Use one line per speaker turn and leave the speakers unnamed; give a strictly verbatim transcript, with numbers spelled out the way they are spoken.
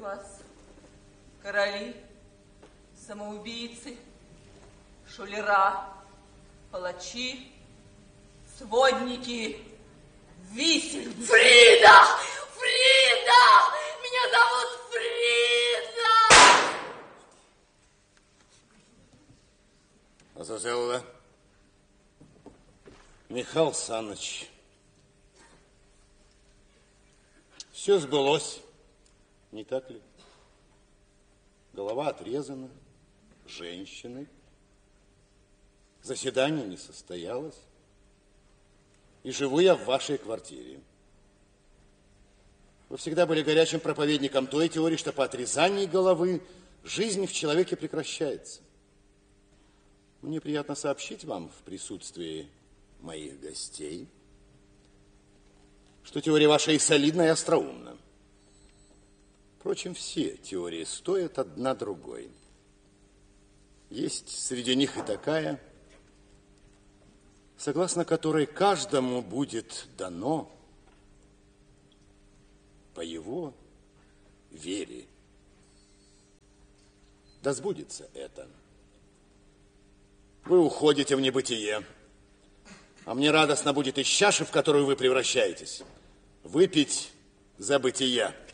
вас. Короли, самоубийцы, шулера, палачи, сводники, висельницы.
Фрида! Фрида! Меня зовут Фрида!
Азазелла, Михаил Саныч, все сбылось, не так ли? Голова отрезана, женщины, заседание не состоялось, и живу я в вашей квартире. Вы всегда были горячим проповедником той теории, что по отрезании головы жизнь в человеке прекращается. Мне приятно сообщить вам в присутствии моих гостей, что теория ваша и солидна, и остроумна. Впрочем, все теории стоят одна другой. Есть среди них и такая, согласно которой каждому будет дано по его вере. Да сбудется это. Вы уходите в небытие, а мне радостно будет из чаши, в которую вы превращаетесь, выпить за бытия.